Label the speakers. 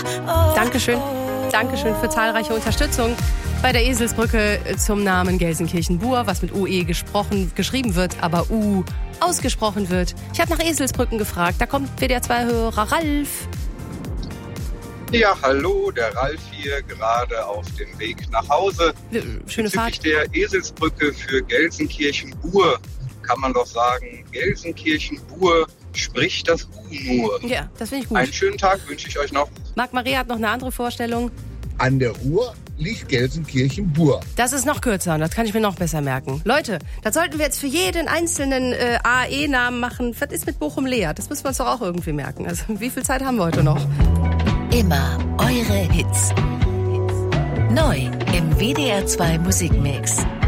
Speaker 1: Dankeschön. Dankeschön für zahlreiche Unterstützung bei der Eselsbrücke zum Namen Gelsenkirchen-Bur, was mit UE geschrieben wird, aber U ausgesprochen wird. Ich habe nach Eselsbrücken gefragt. Da kommt WDR2-Hörer Ralf.
Speaker 2: Ja, hallo, der Ralf hier, gerade auf dem Weg nach Hause.
Speaker 1: Schöne Fahrt.
Speaker 2: Bezüglich der Eselsbrücke für Gelsenkirchen-Bur kann man doch sagen, Gelsenkirchen-Bur spricht das U nur.
Speaker 1: Ja, das finde ich gut.
Speaker 2: Einen schönen Tag wünsche ich euch noch.
Speaker 1: Marc Maria hat noch eine andere Vorstellung.
Speaker 3: An der Ruhr liegt Gelsenkirchen-Bur.
Speaker 1: Das ist noch kürzer und das kann ich mir noch besser merken. Leute, das sollten wir jetzt für jeden einzelnen AE-Namen machen. Was ist mit Bochum-Lea? Das müssen wir uns doch auch irgendwie merken. Also wie viel Zeit haben wir heute noch?
Speaker 4: Immer eure Hits. Neu im WDR 2 Musikmix.